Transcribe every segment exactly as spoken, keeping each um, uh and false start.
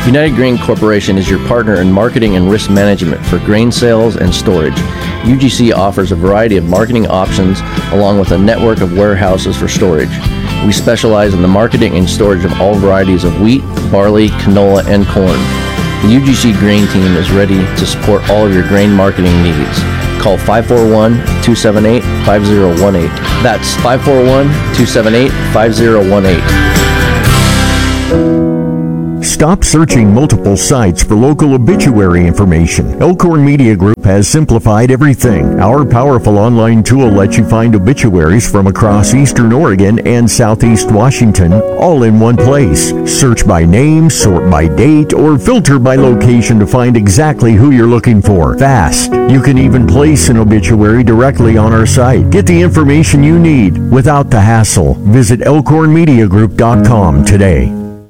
United Grain Corporation is your partner in marketing and risk management for grain sales and storage. U G C offers a variety of marketing options along with a network of warehouses for storage. We specialize in the marketing and storage of all varieties of wheat, barley, canola, and corn. The U G C Grain Team is ready to support all of your grain marketing needs. Call five four one, two seven eight, five zero one eight. That's five four one, two seven eight, five zero one eight. Stop searching multiple sites for local obituary information. Elkhorn Media Group has simplified everything. Our powerful online tool lets you find obituaries from across eastern Oregon and southeast Washington all in one place. Search by name, sort by date, or filter by location to find exactly who you're looking for. Fast. You can even place an obituary directly on our site. Get the information you need without the hassle. Visit elkhorn media group dot com today.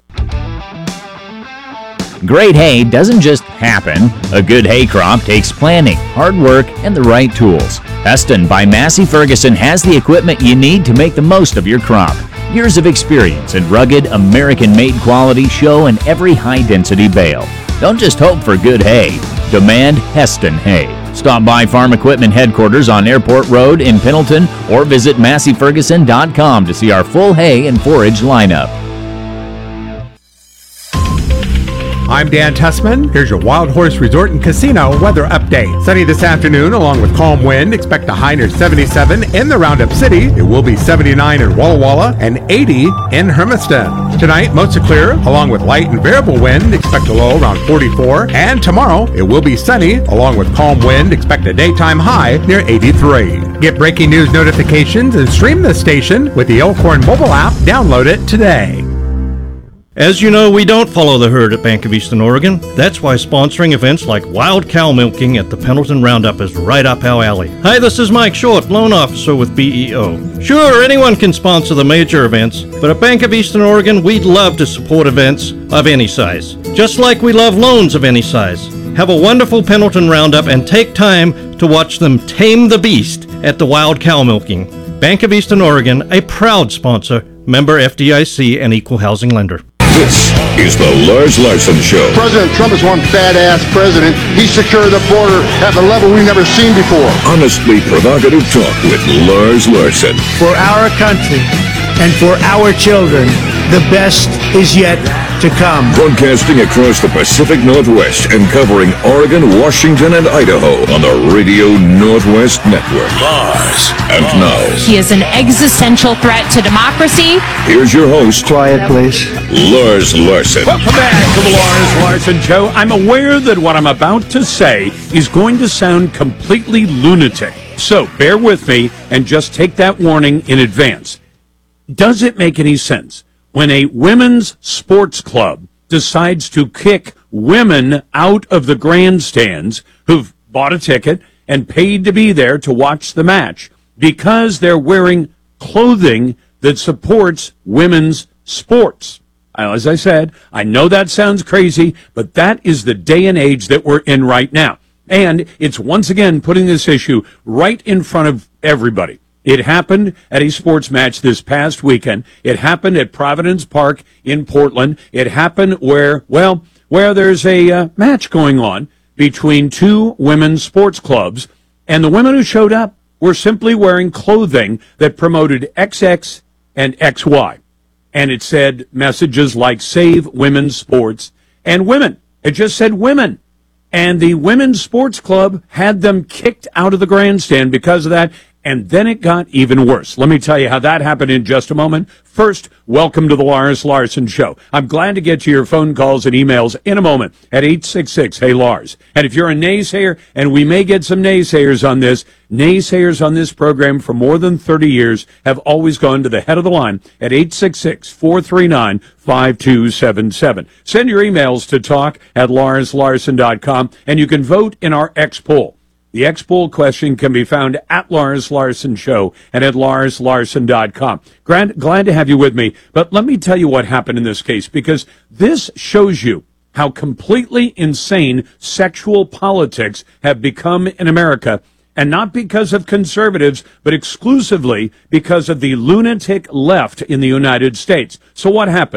Great hay doesn't just happen. A good hay crop takes planning, hard work, and the right tools. Heston by Massey Ferguson has the equipment you need to make the most of your crop. Years of experience and rugged, American-made quality show in every high-density bale. Don't just hope for good hay. Demand Heston hay. Stop by Farm Equipment Headquarters on Airport Road in Pendleton or visit massey ferguson dot com to see our full hay and forage lineup. I'm Dan Tussman. Here's your Wild Horse Resort and Casino weather update. Sunny this afternoon along with calm wind. Expect a high near seventy-seven in the Roundup City. It will be seventy-nine in Walla Walla and eighty in Hermiston. Tonight, mostly clear along with light and variable wind. Expect a low around forty-four. And tomorrow, it will be sunny along with calm wind. Expect a daytime high near eighty-three. Get breaking news notifications and stream the station with the Elkhorn mobile app. Download it today. As you know, we don't follow the herd at Bank of Eastern Oregon. That's why sponsoring events like Wild Cow Milking at the Pendleton Roundup is right up our alley. Hi, this is Mike Short, loan officer with B E O. Sure, anyone can sponsor the major events, but at Bank of Eastern Oregon, we'd love to support events of any size, just like we love loans of any size. Have a wonderful Pendleton Roundup and take time to watch them tame the beast at the Wild Cow Milking. Bank of Eastern Oregon, a proud sponsor, member F D I C and equal housing lender. This is the Lars Larson Show. President Trump is one badass president. He secured the border at a level we've never seen before. Honestly provocative talk with Lars Larson. For our country and for our children, the best is yet to come. Broadcasting across the Pacific Northwest and covering Oregon, Washington, and Idaho on the Radio Northwest Network. Lars. And now, he is an existential threat to democracy. Here's your host. Quiet, please. Lars Larson. Welcome back to the Lars Larson Show. I'm aware that what I'm about to say is going to sound completely lunatic. So bear with me and just take that warning in advance. Does it make any sense when a women's sports club decides to kick women out of the grandstands who've bought a ticket and paid to be there to watch the match because they're wearing clothing that supports women's sports? As I said, I know that sounds crazy, but that is the day and age that we're in right now. And it's once again putting this issue right in front of everybody. It happened at a sports match this past weekend. It happened at Providence Park in Portland. It happened where, well, where there's a uh, match going on between two women's sports clubs, and the women who showed up were simply wearing clothing that promoted X X and X Y. And it said messages like save women's sports and women. It just said women. And the women's sports club had them kicked out of the grandstand because of that. And then it got even worse. Let me tell you how that happened in just a moment. First, welcome to the Lars Larson Show. I'm glad to get to your phone calls and emails in a moment at eight six six, hey Lars. And if you're a naysayer, and we may get some naysayers on this, naysayers on this program for more than thirty years have always gone to the head of the line at eight six six, four three nine, five two seven seven. Send your emails to talk at lars larson dot com, and you can vote in our X poll. The X-Poll question can be found at Lars Larson Show and at lars larson dot com. Glad, glad to have you with me, but let me tell you what happened in this case, because this shows you how completely insane sexual politics have become in America, and not because of conservatives, but exclusively because of the lunatic left in the United States. So what happened?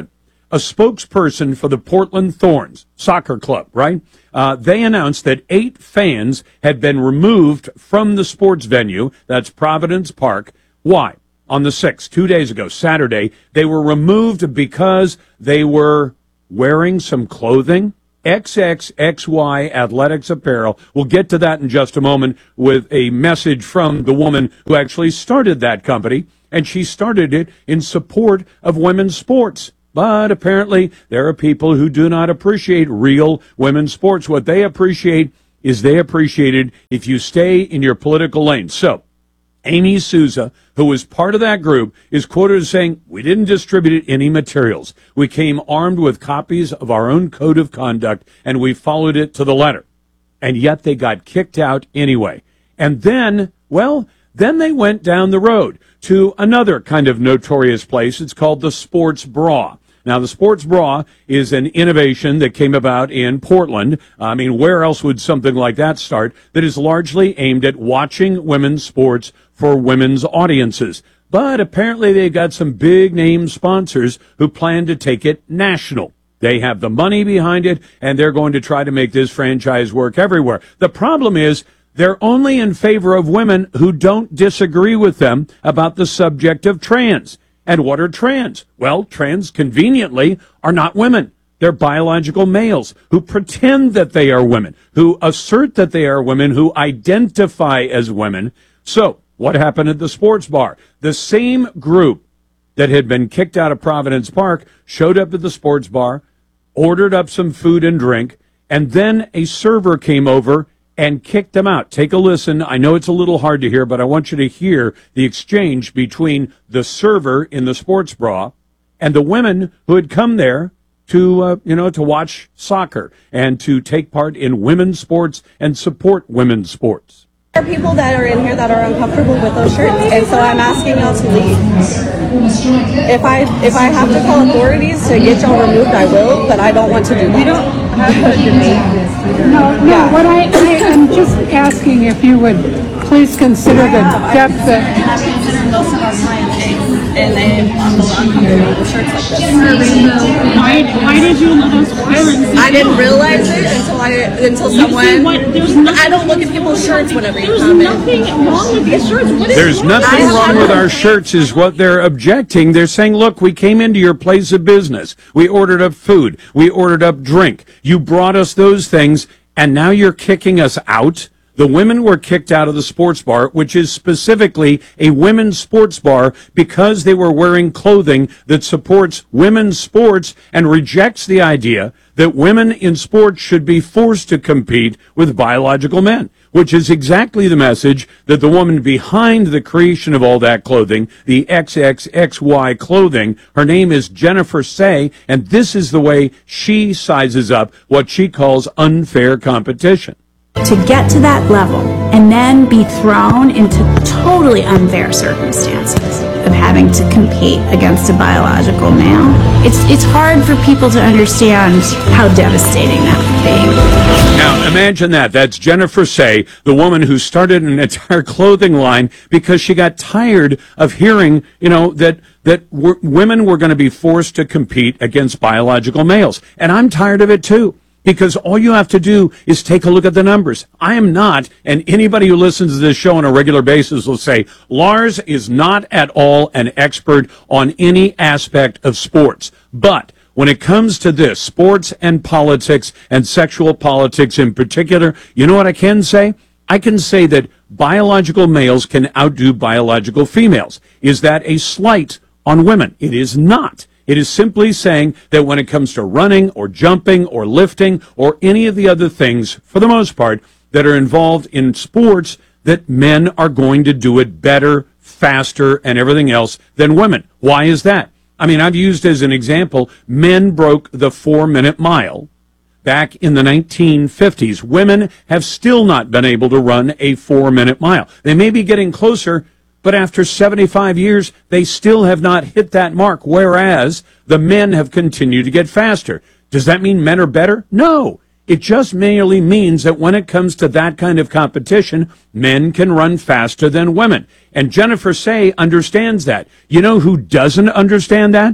a spokesperson for the Portland Thorns soccer club, right? Uh, they announced that eight fans had been removed from the sports venue. That's Providence Park. Why? On the sixth, two days ago, Saturday, they were removed because they were wearing some clothing. X X X Y Athletics Apparel. We'll get to that in just a moment with a message from the woman who actually started that company, and she started it in support of women's sports. But apparently there are people who do not appreciate real women's sports. What they appreciate is they appreciate it if you stay in your political lane. So Amy Souza, who was part of that group, is quoted as saying, "We didn't distribute any materials. We came armed with copies of our own code of conduct, and we followed it to the letter." And yet they got kicked out anyway. And then, well, then they went down the road to another kind of notorious place. It's called the Sports Bra. Now, the Sports Bra is an innovation that came about in Portland. I mean, where else would something like that start? That is largely aimed at watching women's sports for women's audiences. But apparently they got some big name sponsors who plan to take it national. They have the money behind it, and they're going to try to make this franchise work everywhere. The problem is they're only in favor of women who don't disagree with them about the subject of trans. And what are trans? Well, trans, conveniently, are not women. They're biological males who pretend that they are women, who assert that they are women, who identify as women. So, what happened at the sports bar? The same group that had been kicked out of Providence Park showed up at the sports bar, ordered up some food and drink, and then a server came over and kicked them out. Take a listen. I know it's a little hard to hear, but I want you to hear the exchange between the server in the sports bra and the women who had come there to, uh, you know, to watch soccer and to take part in women's sports and support women's sports. There are people that are in here that are uncomfortable with those shirts, and so I'm asking y'all to leave. If I if I have to call authorities to get y'all removed, I will, but I don't want to do that. We don't have to debate this. No, no. Yeah. What I, I am just asking if you would please consider the depth that. I've considered most of our clients, and they are uncomfortable with shirts like this. Why, why did you let us wear? I didn't realize it until I until someone. What, there's nothing, I don't look at people's shirts whenever you there's come in. There's nothing wrong with these shirts. What is There's wrong? nothing wrong with our shirts is what they're objecting. They're saying, look, we came into your place of business. We ordered up food. We ordered up drink. You brought us those things, and now you're kicking us out? The women were kicked out of the sports bar, which is specifically a women's sports bar, because they were wearing clothing that supports women's sports and rejects the idea that women in sports should be forced to compete with biological men, which is exactly the message that the woman behind the creation of all that clothing, the X X X Y clothing, her name is Jennifer Say, and this is the way she sizes up what she calls unfair competition. To get to that level and then be thrown into totally unfair circumstances of having to compete against a biological male, it's it's hard for people to understand how devastating that would be. Now imagine that. That's Jennifer Say, the woman who started an entire clothing line because she got tired of hearing, you know, that that w- women were going to be forced to compete against biological males. And I'm tired of it too. Because all you have to do is take a look at the numbers. I am not, and anybody who listens to this show on a regular basis will say, Lars is not at all an expert on any aspect of sports. But when it comes to this, sports and politics, and sexual politics in particular, you know what I can say? I can say that biological males can outdo biological females. Is that a slight on women? It is not. It is simply saying that when it comes to running or jumping or lifting or any of the other things, for the most part, that are involved in sports, that men are going to do it better, faster, and everything else than women. Why is that? I mean, I've used as an example, men broke the four-minute mile back in the nineteen fifties. Women have still not been able to run a four-minute mile. They may be getting closer, but after seventy-five years, they still have not hit that mark, whereas the men have continued to get faster. Does that mean men are better? No. It just merely means that when it comes to that kind of competition, men can run faster than women. And Jennifer Say understands that. You know who doesn't understand that?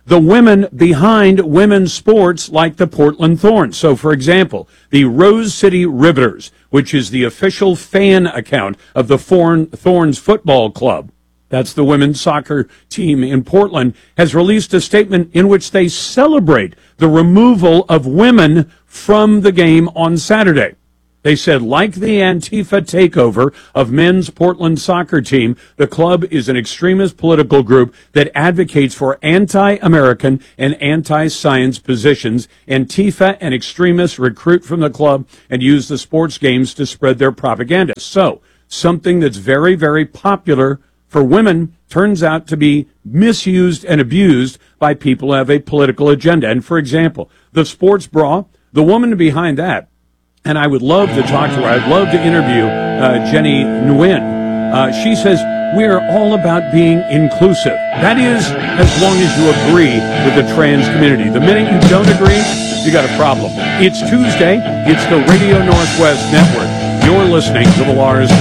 the women behind women's sports like the Portland Thorns. So, for example, the Rose City Riveters, which is the official fan account of the Thorns Football Club, that's the women's soccer team in Portland, has released a statement in which they celebrate the removal of women from the game on Saturday. They said, like the Antifa takeover of men's Portland soccer team, the club is an extremist political group that advocates for anti-American and anti-science positions. Antifa and extremists recruit from the club and use the sports games to spread their propaganda. So, something that's very, very popular for women turns out to be misused and abused by people who have a political agenda. And for example, the sports bra, the woman behind that, and I would love to talk to her. I'd love to interview uh, Jenny Nguyen. Uh, she says, we're all about being inclusive. That is, as long as you agree with the trans community. The minute you don't agree, you got a problem. It's Tuesday. It's the Radio Northwest Network. You're listening to the Lars